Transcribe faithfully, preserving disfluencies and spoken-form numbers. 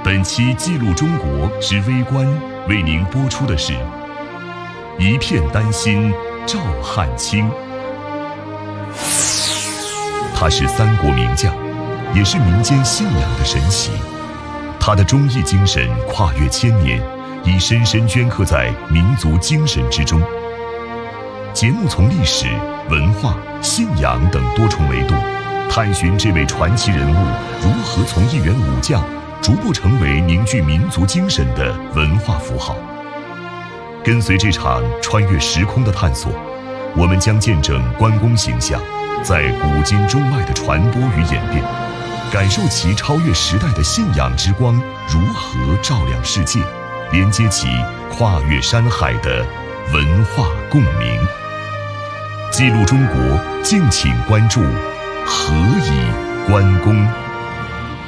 本期《记录中国之微观》为您播出的是一片丹心照汗青。他是三国名将，也是民间信仰的神奇。他的忠义精神跨越千年，已深深镌刻在民族精神之中。节目从历史、文化、信仰等多重维度，探寻这位传奇人物如何从一员武将逐步成为凝聚民族精神的文化符号。跟随这场穿越时空的探索，我们将见证关公形象在古今中外的传播与演变，感受其超越时代的信仰之光如何照亮世界，连接起跨越山海的文化共鸣。记录中国，敬请关注何以关公。